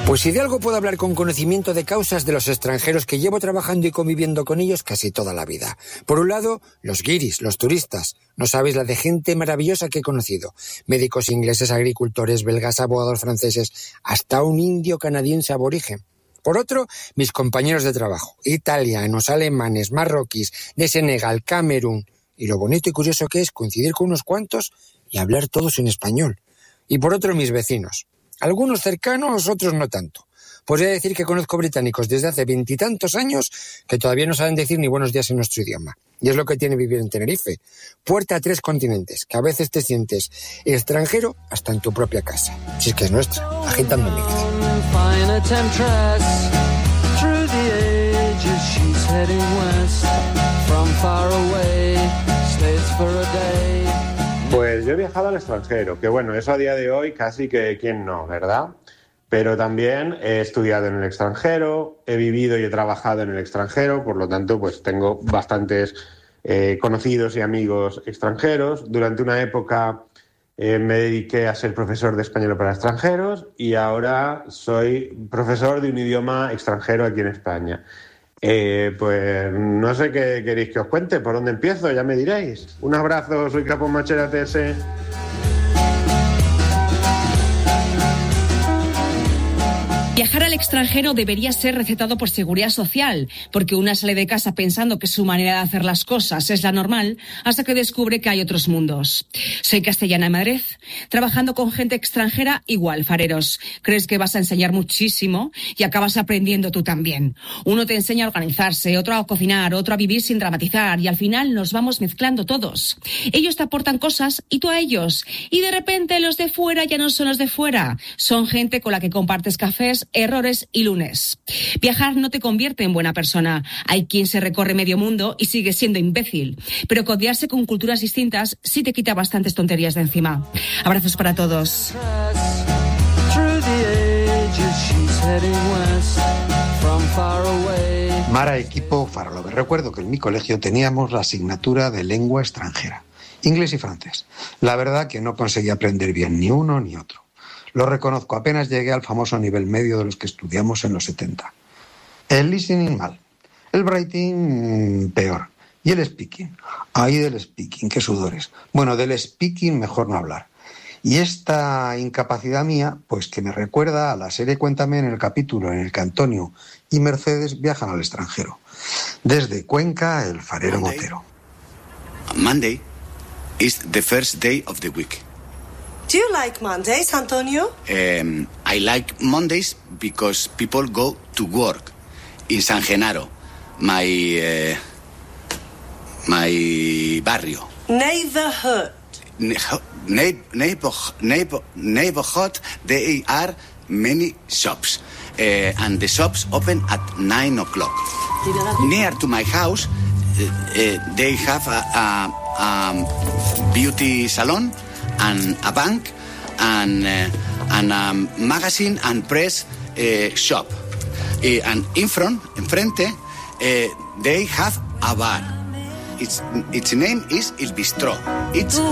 Pues si de algo puedo hablar con conocimiento de causas de los extranjeros que llevo trabajando y conviviendo con ellos casi toda la vida. Por un lado, los guiris, los turistas. No sabéis la de gente maravillosa que he conocido. Médicos ingleses, agricultores, belgas, abogados franceses, hasta un indio canadiense aborigen. Por otro, mis compañeros de trabajo, italianos, alemanes, marroquíes, de Senegal, Camerún. Y lo bonito y curioso que es coincidir con unos cuantos y hablar todos en español. Y por otro, mis vecinos. Algunos cercanos, otros no tanto. Podría decir que conozco británicos desde hace 20 y tantos años que todavía no saben decir ni buenos días en nuestro idioma. Y es lo que tiene vivir en Tenerife. Puerta a 3 continentes, que a veces te sientes extranjero hasta en tu propia casa. Si es que es nuestra, agitando mi vida. Pues yo he viajado al extranjero, que bueno, eso a día de hoy casi que quién no, ¿verdad? Pero también he estudiado en el extranjero, he vivido y he trabajado en el extranjero, por lo tanto, pues tengo bastantes conocidos y amigos extranjeros. Durante una época me dediqué a ser profesor de español para extranjeros y ahora soy profesor de un idioma extranjero aquí en España. Pues no sé qué queréis que os cuente, por dónde empiezo, ya me diréis. Un abrazo, soy Capo Machera TS. Viajar al extranjero debería ser recetado por Seguridad Social, porque una sale de casa pensando que su manera de hacer las cosas es la normal, hasta que descubre que hay otros mundos. Soy castellana de Madrid, trabajando con gente extranjera, igual, fareros. Crees que vas a enseñar muchísimo y acabas aprendiendo tú también. Uno te enseña a organizarse, otro a cocinar, otro a vivir sin dramatizar, y al final nos vamos mezclando todos. Ellos te aportan cosas y tú a ellos. Y de repente los de fuera ya no son los de fuera. Son gente con la que compartes cafés, errores y lunes. Viajar no te convierte en buena persona. Hay quien se recorre medio mundo y sigue siendo imbécil. Pero codearse con culturas distintas sí te quita bastantes tonterías de encima. Abrazos para todos. Mara, equipo Farlover. Recuerdo que en mi colegio teníamos la asignatura de lengua extranjera, inglés y francés. La verdad que no conseguí aprender bien ni uno ni otro. Lo reconozco, apenas llegué al famoso nivel medio de los que estudiamos en los 70. El listening mal, el writing peor y el speaking. Ay, del speaking, qué sudores. Bueno, del speaking mejor no hablar. Y esta incapacidad mía, pues que me recuerda a la serie Cuéntame, en el capítulo en el que Antonio y Mercedes viajan al extranjero. Desde Cuenca, el farero Motero. Monday is the first day of the week. Do you like Mondays, Antonio? I like Mondays because people go to work in San Genaro, my barrio. Neighborhood. Neighborhood. There are many shops, and the shops open at 9 o'clock. Near to my house, they have a beauty salon and a bank and a magazine and press shop. And enfrente, they have a bar. Its name is Il Bistro. It's